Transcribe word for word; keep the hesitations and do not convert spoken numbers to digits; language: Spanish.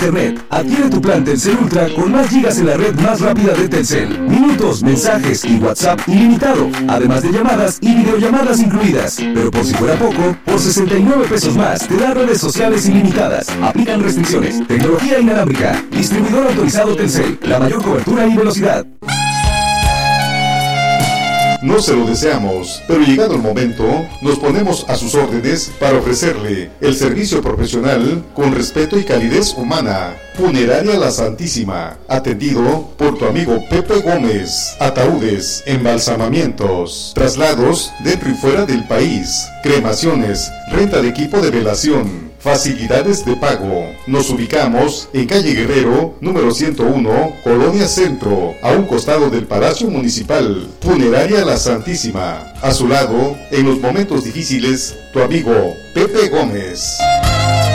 Internet. Adquiere tu plan Telcel Ultra con más gigas en la red más rápida de Telcel. Minutos, mensajes y WhatsApp ilimitado. Además de llamadas y videollamadas incluidas. Pero por si fuera poco, por sesenta y nueve pesos más te da redes sociales ilimitadas. Aplican restricciones. Tecnología inalámbrica. Distribuidor autorizado Telcel. La mayor cobertura y velocidad. No se lo deseamos, pero llegado el momento, nos ponemos a sus órdenes para ofrecerle el servicio profesional con respeto y calidez humana. Funeraria La Santísima, atendido por tu amigo Pepe Gómez. Ataúdes, embalsamamientos, traslados dentro y fuera del país, cremaciones, renta de equipo de velación, facilidades de pago. Nos ubicamos en calle Guerrero, número ciento uno, Colonia Centro, a un costado del Palacio Municipal. Funeraria La Santísima. A su lado, en los momentos difíciles, tu amigo Pepe Gómez.